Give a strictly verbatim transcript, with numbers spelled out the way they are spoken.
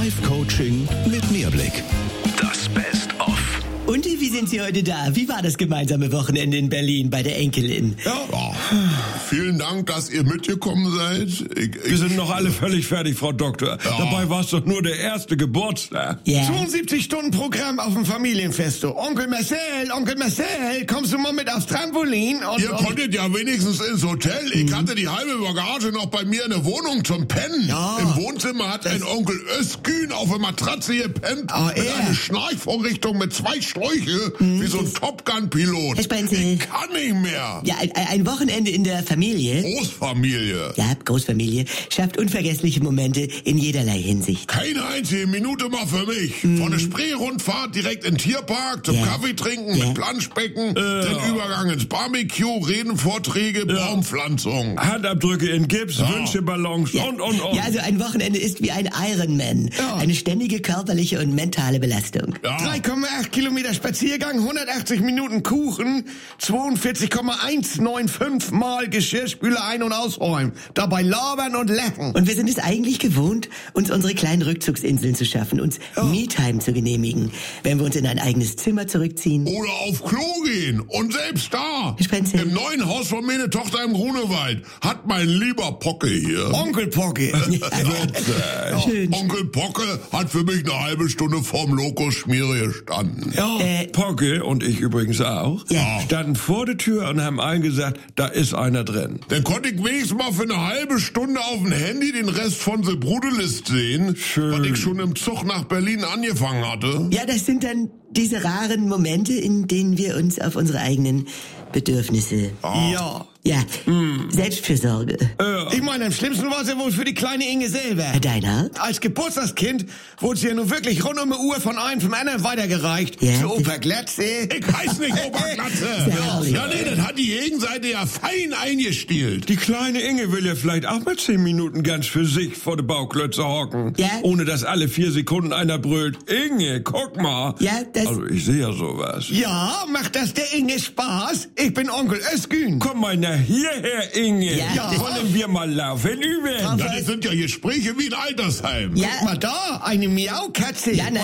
Live-Coaching mit Mehrblick. Das Best-of. Und wie sind Sie heute da? Wie war das gemeinsame Wochenende in Berlin bei der Enkelin? Ja. Oh, vielen Dank, dass ihr mitgekommen seid. Ich, ich, Wir sind noch alle völlig fertig, Frau Doktor. Ja. Dabei war es doch nur der erste Geburtstag. Ja. zweiundsiebzig Stunden Programm auf dem Familienfest. Onkel Marcel, Onkel Marcel, kommst du mal mit aufs Trampolin? Und, ihr und konntet ja wenigstens ins Hotel. Ich hatte die halbe Bagage noch bei mir in der Wohnung zum Pennen. Ja. Im Wohnzimmer hat ein Onkel Özgün auf der Matratze gepennt. Oh, mit er. einer Schnarchvorrichtung mit zwei Schläuche, hm, wie so ein Top Gun-Pilot. Herr Spenzel. Ich kann nicht mehr. Ja, ein, ein Wochenende in der Familie. Großfamilie. Ja, Großfamilie schafft unvergessliche Momente in jederlei Hinsicht. Keine einzige Minute mal für mich. Mhm. Von der Spreerundfahrt direkt in den Tierpark, zum Ja. Kaffee trinken, Ja. mit Planschbecken, den Übergang ins Barbecue, Redenvorträge, Baumpflanzung. Handabdrücke in Gips, Ja. Wünscheballons Ja. und, und, und. Ja, also ein Wochenende ist wie ein Ironman. Ja. Eine ständige körperliche und mentale Belastung. Ja. drei Komma acht Kilometer Spaziergang, hundertachtzig Minuten Kuchen, zweiundvierzig Komma hundertfünfundneunzig Mal Geschirrspüler ein- und ausräumen. Dabei labern und lachen. Und wir sind es eigentlich gewohnt, uns unsere kleinen Rückzugsinseln zu schaffen, uns Ja. Me-Time zu genehmigen, wenn wir uns in ein eigenes Zimmer zurückziehen. Oder auf Klo gehen. Und selbst da, Herr Spenzel. im neuen Haus von meine Tochter im Grunewald, hat mein lieber Pocke hier. Onkel Pocke. Ja. Schön. Onkel Pocke hat für mich eine halbe Stunde vorm Lokus-Schmiere gestanden. Ja. Äh, Pocke und ich übrigens auch, Ja. standen vor der Tür und haben allen gesagt, da ist einer drin. Dann konnte ich wenigstens mal für eine halbe Stunde auf dem Handy den Rest von The Brudelist sehen, Schön. was ich schon im Zug nach Berlin angefangen hatte. ja, das sind dann diese raren Momente, in denen wir uns auf unsere eigenen Bedürfnisse... Ja. Ja, Selbstfürsorge. Ich meine, am schlimmsten war es ja wohl für die kleine Inge selber. Herr Deinhardt? Als Geburtstagskind wurde sie ja nun wirklich rund um die Uhr von einem vom anderen weitergereicht. Ja. Zu Opa Glatze. Ich heiß nicht Oberglatze. Ja. Ja, nee, das hat die Gegenseite ja fein eingestielt. Die kleine Inge will ja vielleicht auch mal zehn Minuten ganz für sich vor der Bauklötze hocken. Ja. Ohne dass alle vier Sekunden einer brüllt, Inge, guck mal. Ja, das... Also ich sehe ja sowas. Ja, macht das der Inge Spaß? Ich bin Onkel Özgün. Komm mal nach hierher, Inge. Ja. Wollen wir mal laufen üben? Ja, das sind ja Gespräche wie ein Altersheim. ja, Guck mal da, eine Miaukatze. ja, na,